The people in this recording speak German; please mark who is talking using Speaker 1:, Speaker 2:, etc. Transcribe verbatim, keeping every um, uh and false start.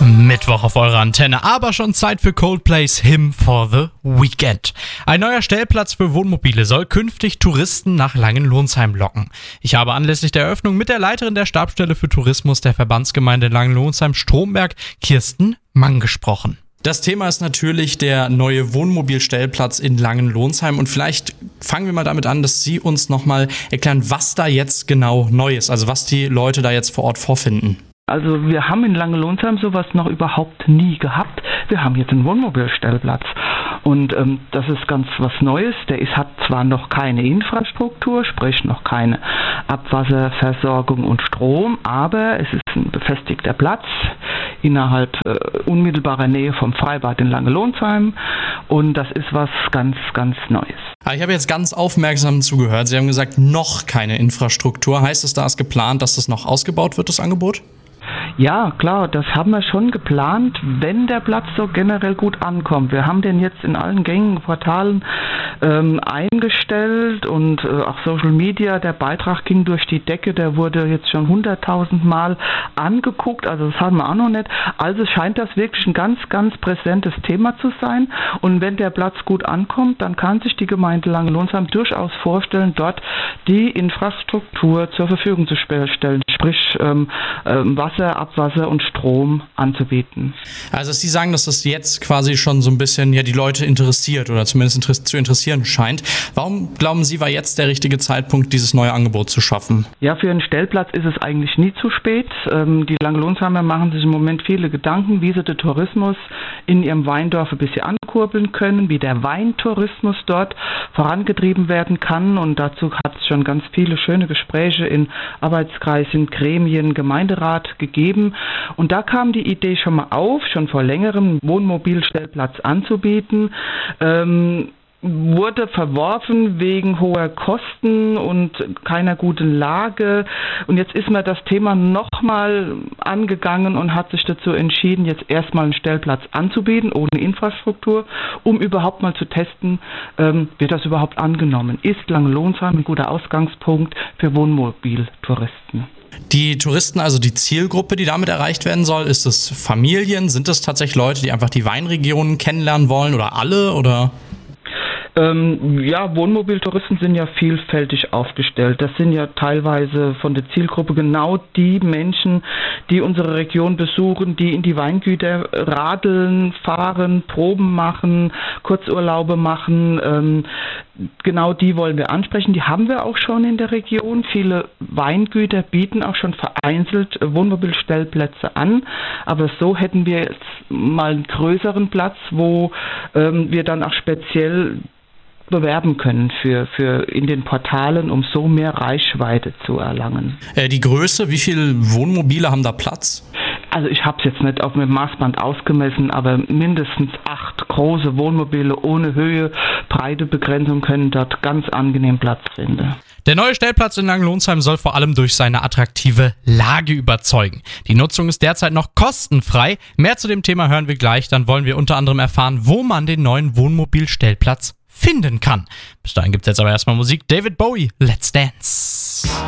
Speaker 1: Mittwoch auf eurer Antenne, aber schon Zeit für Coldplays Hymn for the Weekend. Ein neuer Stellplatz für Wohnmobile soll künftig Touristen nach Langenlohnsheim locken. Ich habe anlässlich der Eröffnung mit der Leiterin der Stabsstelle für Tourismus der Verbandsgemeinde Langenlohnsheim-Stromberg, Kirsten Mang, gesprochen. Das Thema ist natürlich der neue Wohnmobilstellplatz in Langenlohnsheim und vielleicht fangen wir mal damit an, dass Sie uns nochmal erklären, was da jetzt genau neu ist, also was die Leute da jetzt vor Ort vorfinden.
Speaker 2: Also wir haben in Langenlohnsheim sowas noch überhaupt nie gehabt. Wir haben jetzt einen Wohnmobilstellplatz und ähm, das ist ganz was Neues. Der ist, hat zwar noch keine Infrastruktur, sprich noch keine Abwasserversorgung und Strom, aber es ist ein befestigter Platz innerhalb äh, unmittelbarer Nähe vom Freibad in Langenlohnsheim und das ist was ganz, ganz Neues.
Speaker 1: Ich habe jetzt ganz aufmerksam zugehört. Sie haben gesagt, noch keine Infrastruktur. Heißt es, da ist geplant, dass das noch ausgebaut wird, das Angebot?
Speaker 2: Ja, klar, das haben wir schon geplant, wenn der Platz so generell gut ankommt. Wir haben den jetzt in allen gängigen Portalen ähm, eingestellt und äh, auch Social Media, der Beitrag ging durch die Decke, der wurde jetzt schon hunderttausend Mal angeguckt, also das haben wir auch noch nicht. Also scheint das wirklich ein ganz, ganz präsentes Thema zu sein und wenn der Platz gut ankommt, dann kann sich die Gemeinde Langenlohnsheim durchaus vorstellen, dort die Infrastruktur zur Verfügung zu stellen, sprich ähm, ähm, Wasser, Abwasser und Strom anzubieten.
Speaker 1: Also Sie sagen, dass das jetzt quasi schon so ein bisschen ja die Leute interessiert oder zumindest inter- zu interessieren scheint. Warum glauben Sie, war jetzt der richtige Zeitpunkt, dieses neue Angebot zu schaffen?
Speaker 2: Ja, für einen Stellplatz ist es eigentlich nie zu spät. Ähm, die Langenlohnsheimer machen sich im Moment viele Gedanken, wie sie den Tourismus in ihrem Weindorf ein bisschen ankurbeln können, wie der Weintourismus dort vorangetrieben werden kann und dazu hat es schon ganz viele schöne Gespräche in Arbeitskreisen, Gremien, Gemeinderat gegeben. Und da kam die Idee schon mal auf, schon vor längerem einen Wohnmobilstellplatz anzubieten. Ähm, wurde verworfen wegen hoher Kosten und keiner guten Lage. Und jetzt ist mir das Thema nochmal angegangen und hat sich dazu entschieden, jetzt erstmal einen Stellplatz anzubieten, ohne Infrastruktur, um überhaupt mal zu testen, ähm, wird das überhaupt angenommen. Ist Langenlohnsheim ein guter Ausgangspunkt für Wohnmobiltouristen?
Speaker 1: Die Touristen, also die Zielgruppe, die damit erreicht werden soll, ist es Familien? Sind es tatsächlich Leute, die einfach die Weinregionen kennenlernen wollen oder alle? Oder?
Speaker 2: Ähm, ja, Wohnmobiltouristen sind ja vielfältig aufgestellt. Das sind ja teilweise von der Zielgruppe genau die Menschen, die unsere Region besuchen, die in die Weingüter radeln, fahren, Proben machen, Kurzurlaube machen. Ähm, genau die wollen wir ansprechen. Die haben wir auch schon in der Region. Viele Weingüter bieten auch schon vereinzelt Wohnmobilstellplätze an. Aber so hätten wir jetzt mal einen größeren Platz, wo ähm, wir dann auch speziell bewerben können für, für in den Portalen, um so mehr Reichweite zu erlangen.
Speaker 1: Äh, die Größe, wie viele Wohnmobile haben da Platz?
Speaker 2: Also ich habe es jetzt nicht auf dem Maßband ausgemessen, aber mindestens acht große Wohnmobile ohne Höhe, Breitebegrenzung können dort ganz angenehm Platz finden.
Speaker 1: Der neue Stellplatz in Langenlohnsheim soll vor allem durch seine attraktive Lage überzeugen. Die Nutzung ist derzeit noch kostenfrei. Mehr zu dem Thema hören wir gleich. Dann wollen wir unter anderem erfahren, wo man den neuen Wohnmobilstellplatz finden kann. Bis dahin gibt es jetzt aber erstmal Musik. David Bowie, Let's Dance.